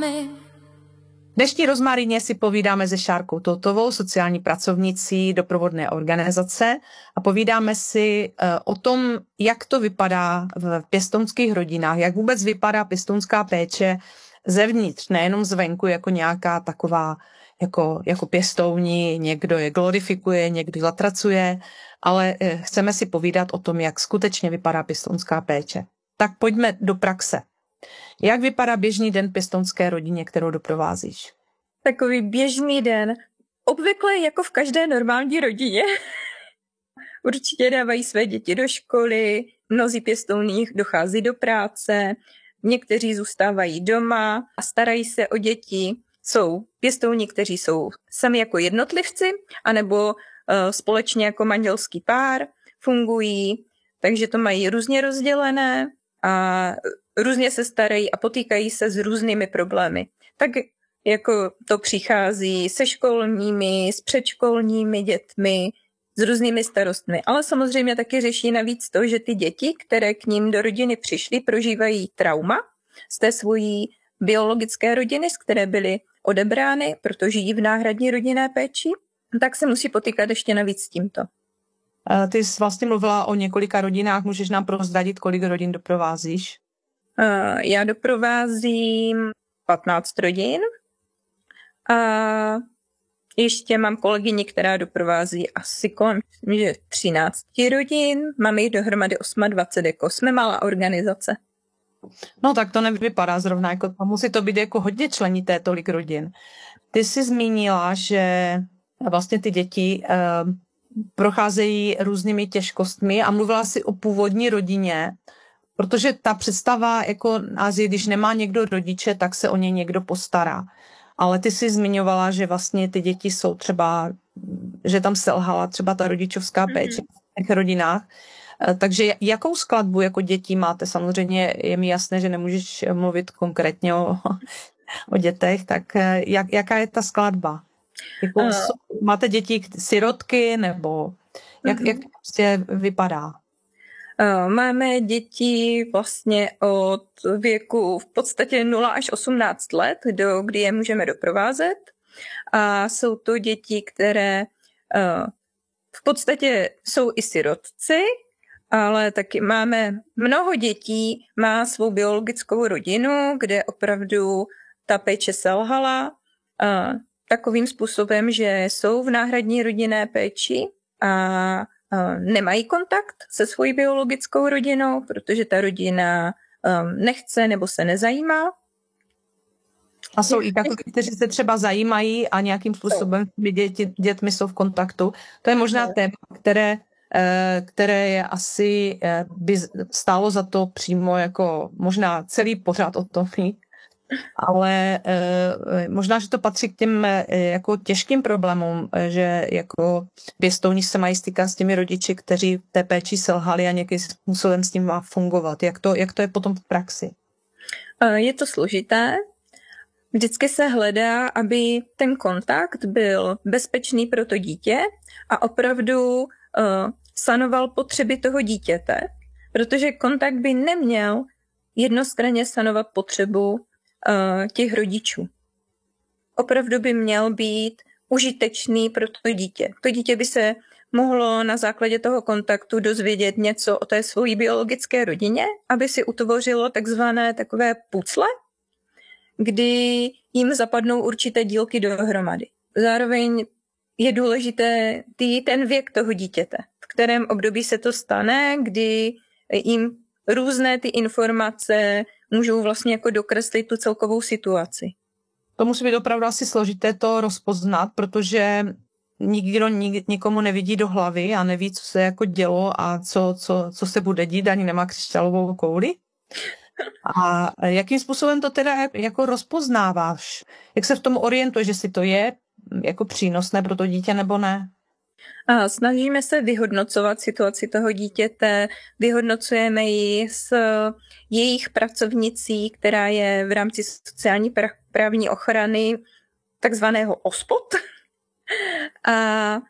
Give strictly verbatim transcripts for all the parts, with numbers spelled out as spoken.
Dnešní rozmarině si povídáme se Šárkou Toutovou, sociální pracovnicí doprovodné organizace, a povídáme si o tom, jak to vypadá v pěstounských rodinách, jak vůbec vypadá pěstounská péče zevnitř, nejenom zvenku jako nějaká taková jako, jako pěstouni, někdo je glorifikuje, někdo zatracuje, ale chceme si povídat o tom, jak skutečně vypadá pěstounská péče. Tak pojďme do praxe. Jak vypadá běžný den pěstounské rodině, kterou doprovázíš? Takový běžný den, obvykle jako v každé normální rodině. Určitě dávají své děti do školy, mnozí pěstouni dochází do práce, někteří zůstávají doma a starají se o děti. Jsou pěstouni, kteří jsou sami jako jednotlivci, anebo uh, společně jako manželský pár fungují, takže to mají různě rozdělené a různě se starají a potýkají se s různými problémy. Tak jako to přichází se školními, s předškolními dětmi, s různými starostmi. Ale samozřejmě taky řeší navíc to, že ty děti, které k ním do rodiny přišly, prožívají trauma z té svojí biologické rodiny, z které byly odebrány, protože žijí v náhradní rodinné péči, tak se musí potýkat ještě navíc s tímto. Ty jsi vlastně mluvila o několika rodinách, můžeš nám prozradit, kolik rodin doprovázíš? Já doprovázím patnáct rodin a ještě mám kolegyni, která doprovází asi kolem že třináct rodin. Máme jich dohromady dvacet osm, jako jsme malá organizace. No tak to nevypadá zrovna, jako musí to být jako hodně členité tolik rodin. Ty jsi zmínila, že vlastně ty děti eh, procházejí různými těžkostmi a mluvila jsi o původní rodině, protože ta představa jako Asii, když nemá někdo rodiče, tak se o ně někdo postará. Ale ty jsi zmiňovala, že vlastně ty děti jsou třeba, že tam selhala třeba ta rodičovská péče v těch rodinách. Takže jakou skladbu jako dětí máte? Samozřejmě je mi jasné, že nemůžeš mluvit konkrétně o, o dětech, tak jak, jaká je ta skladba? Jako, uh. Máte děti sirotky nebo jak, uh-huh. jak to prostě vypadá? Máme děti vlastně od věku v podstatě nula až osmnáct let, do kdy je můžeme doprovázet. A jsou to děti, které v podstatě jsou i sirotci, ale taky máme mnoho dětí, má svou biologickou rodinu, kde opravdu ta péče selhala takovým způsobem, že jsou v náhradní rodinné péči a nemají kontakt se svojí biologickou rodinou, protože ta rodina nechce nebo se nezajímá. A jsou i takoví, kteří se třeba zajímají a nějakým způsobem s děti, dětmi jsou v kontaktu. To je možná téma, které, které je asi by stálo za to přímo jako možná celý pořád o tom mít. Ale e, možná, že to patří k těm e, jako těžkým problémům, e, že jako pěstouni se mají stýkat s těmi rodiči, kteří v té péči selhali a nějakým způsobem s tím má fungovat. Jak to, jak to je potom v praxi? Je to složité. Vždycky se hledá, aby ten kontakt byl bezpečný pro to dítě a opravdu uh, sanoval potřeby toho dítěte, protože kontakt by neměl jednostranně sanovat potřebu uh, těch rodičů. Opravdu by měl být užitečný pro to dítě. To dítě by se mohlo na základě toho kontaktu dozvědět něco o té svojí biologické rodině, aby si utvořilo takzvané takové pucle, kdy jim zapadnou určité dílky dohromady. Zároveň je důležité tý, ten věk toho dítěte, v kterém období se to stane, kdy jim různé ty informace můžou vlastně jako dokreslit tu celkovou situaci. To musí být opravdu asi složité to rozpoznat, protože nikdo nik, nikomu nevidí do hlavy a neví, co se jako dělo a co, co, co se bude dít, ani nemá křišťálovou kouli. A jakým způsobem to teda jako rozpoznáváš? Jak se v tom orientuješ, že si to je jako přínosné pro to dítě nebo ne? A snažíme se vyhodnocovat situaci toho dítěte, vyhodnocujeme ji s jejich pracovnicí, která je v rámci sociální právní ochrany takzvaného OSPOD. A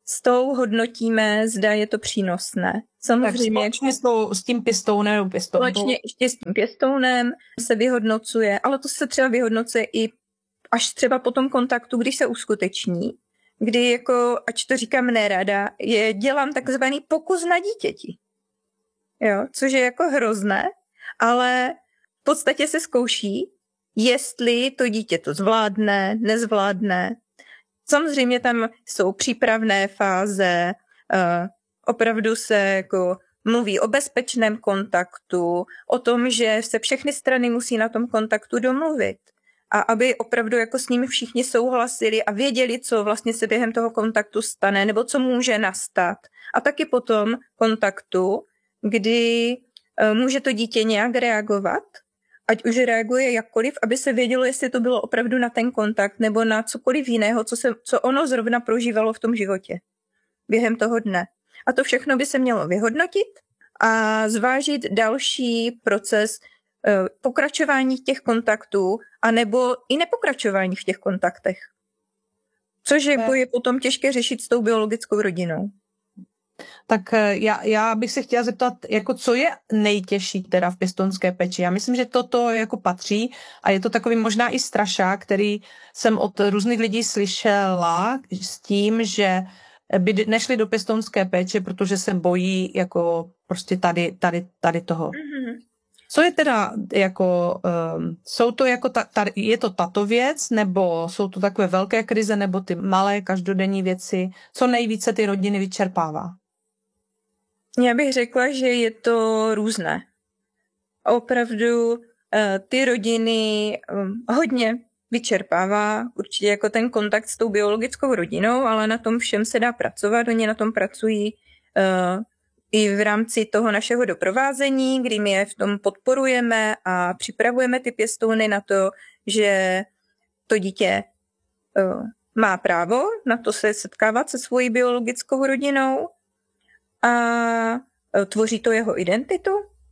s tou hodnotíme, zda je to přínosné. Samozřejmě. Tak společně s, tou, s tím pěstounem nebo pěstounem. Společně ještě s tím pěstounem se vyhodnocuje, ale to se třeba vyhodnocuje i až třeba po tom kontaktu, když se uskuteční, kdy jako, ač to říkám nerada, je, dělám takzvaný pokus na dítěti. Jo, což je jako hrozné, ale v podstatě se zkouší, jestli to dítě to zvládne, nezvládne. Samozřejmě tam jsou přípravné fáze, uh, opravdu se jako mluví o bezpečném kontaktu, o tom, že se všechny strany musí na tom kontaktu domluvit. A aby opravdu jako s nimi všichni souhlasili a věděli, co vlastně se během toho kontaktu stane, nebo co může nastat. A taky potom kontaktu, kdy uh, může to dítě nějak reagovat, ať už reaguje jakkoliv, aby se vědělo, jestli to bylo opravdu na ten kontakt nebo na cokoliv jiného, co, se, co ono zrovna prožívalo v tom životě během toho dne. A to všechno by se mělo vyhodnotit a zvážit další proces eh, pokračování těch kontaktů anebo i nepokračování v těch kontaktech. Což je, je potom těžké řešit s tou biologickou rodinou. Tak já, já bych se chtěla zeptat, jako co je nejtěžší teda v pěstounské péči. Já myslím, že toto jako patří a je to takový možná i strašák, který jsem od různých lidí slyšela s tím, že by nešli do pěstounské péče, protože se bojí jako prostě tady, tady, tady toho. Mm-hmm. Co je teda jako, um, jsou to jako, ta, ta, je to tato věc, nebo jsou to takové velké krize, nebo ty malé každodenní věci, co nejvíce ty rodiny vyčerpává? Já bych řekla, že je to různé. Opravdu ty rodiny hodně vyčerpává určitě jako ten kontakt s tou biologickou rodinou, ale na tom všem se dá pracovat. Oni na tom pracují uh, i v rámci toho našeho doprovázení, kdy my je v tom podporujeme a připravujeme ty pěstouny na to, že to dítě uh, má právo na to se setkávat se svojí biologickou rodinou a tvoří to jeho identitu,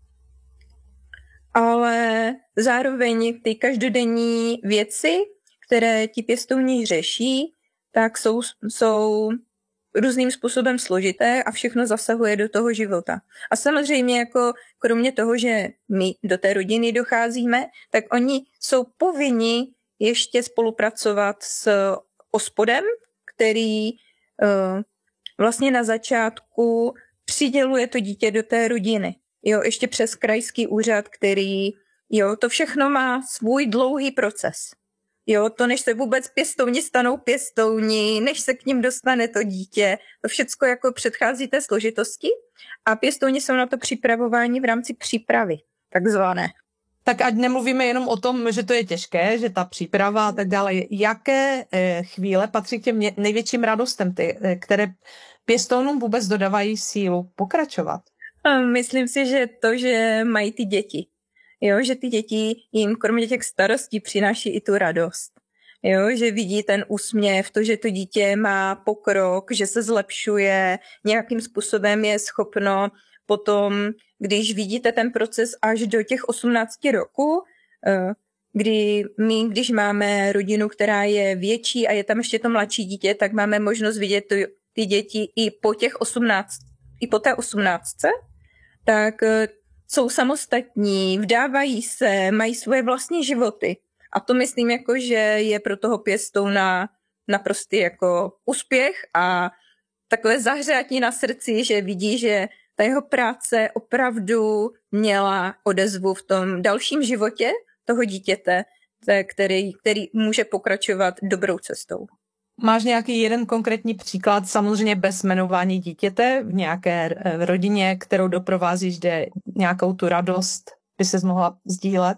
ale zároveň ty každodenní věci, které ti pěstouni řeší, tak jsou, jsou různým způsobem složité a všechno zasahuje do toho života. A samozřejmě jako kromě toho, že my do té rodiny docházíme, tak oni jsou povinni ještě spolupracovat s ospodem, který uh, vlastně na začátku přiděluje to dítě do té rodiny. Jo, ještě přes krajský úřad, který, jo, to všechno má svůj dlouhý proces. Jo, to než se vůbec pěstouni stanou pěstouni, než se k ním dostane to dítě, to všecko jako předchází té složitosti a pěstouni jsou na to připravováni v rámci přípravy, takzvané. Tak ať nemluvíme jenom o tom, že to je těžké, že ta příprava a tak dále. Jaké chvíle patří k těm největším radostem, ty, které pěstounům vůbec dodávají sílu pokračovat? Myslím si, že to, že mají ty děti. Jo, že ty děti jim kromě těch starostí přináší i tu radost. Jo, že vidí ten úsměv, to, že to dítě má pokrok, že se zlepšuje, nějakým způsobem je schopno potom, když vidíte ten proces až do těch osmnácti roků, kdy my, když máme rodinu, která je větší a je tam ještě to mladší dítě, tak máme možnost vidět ty děti i po těch osmnácti, i po té osmnáctce, tak jsou samostatní, vdávají se, mají svoje vlastní životy. A to myslím, jako, že je pro toho pěstouna naprostý jako úspěch a takové zahřátí na srdci, že vidí, že ta jeho práce opravdu měla odezvu v tom dalším životě toho dítěte, který, který může pokračovat dobrou cestou. Máš nějaký jeden konkrétní příklad, samozřejmě bez jmenování dítěte, v nějaké rodině, kterou doprovázíš, kde nějakou tu radost by ses mohla sdílet?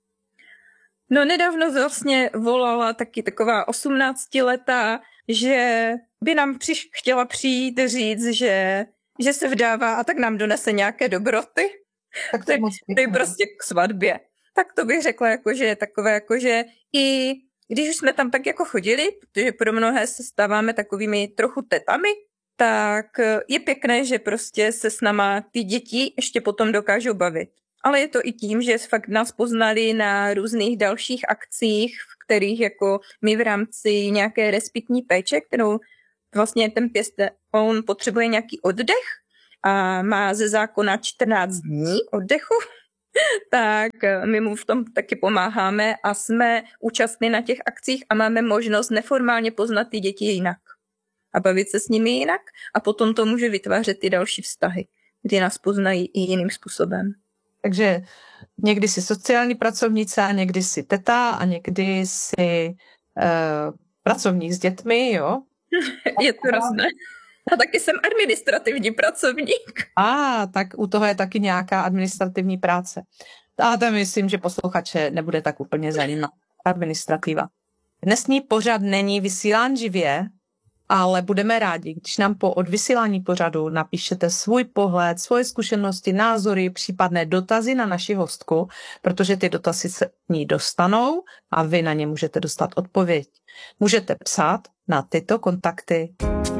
No nedávno vlastně volala taky taková osmnáctiletá, že by nám přiš, chtěla přijít říct, že, že se vdává a tak nám donese nějaké dobroty. Tak to je moc pěkné. To je prostě k svatbě. Tak to bych řekla, jako, že je takové, jako, že i když už jsme tam tak jako chodili, protože pro mnohé se stáváme takovými trochu tetami, tak je pěkné, že prostě se s náma ty děti ještě potom dokážou bavit. Ale je to i tím, že fakt nás poznali na různých dalších akcích, v kterých jako my v rámci nějaké respitní péče, kterou vlastně ten pěste, on potřebuje nějaký oddech a má ze zákona čtrnáct dní oddechu, tak my mu v tom taky pomáháme a jsme účastní na těch akcích a máme možnost neformálně poznat ty děti jinak a bavit se s nimi jinak a potom to může vytvářet ty další vztahy, kdy nás poznají i jiným způsobem. Takže někdy jsi sociální pracovnice a někdy jsi teta a někdy jsi uh, pracovník s dětmi, jo? Je to různé. A taky jsem administrativní pracovník. A, tak u toho je taky nějaká administrativní práce. A to myslím, že posluchače nebude tak úplně zajímat. Administrativa. Dnesní pořad není vysílán živě, ale budeme rádi, když nám po odvysílání pořadu napíšete svůj pohled, svoje zkušenosti, názory, případné dotazy na naši hostku, protože ty dotazy se ní dostanou a vy na ně můžete dostat odpověď. Můžete psát na tyto kontakty.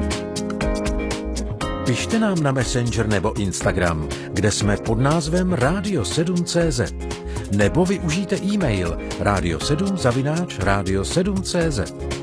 Pište nám na Messenger nebo Instagram, kde jsme pod názvem radio sedm tečka cé zet. Nebo využijte e-mail radio sedm zavináč radio sedm tečka cé zet.